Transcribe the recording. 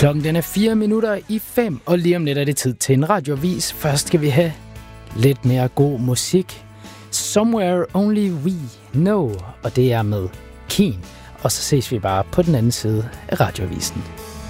Klokken den er 5:04, og lige om lidt er det tid til en radioavis. Først skal vi have lidt mere god musik. Somewhere Only We Know, og det er med Keen. Og så ses vi bare på den anden side af radioavisen.